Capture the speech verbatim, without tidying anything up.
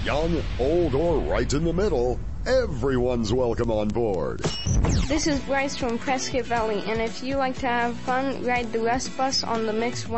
Young, old, or right in the middle, everyone's welcome on board. This is Bryce from Prescott Valley, and if you like to have fun, ride the Rust Bus on the Mix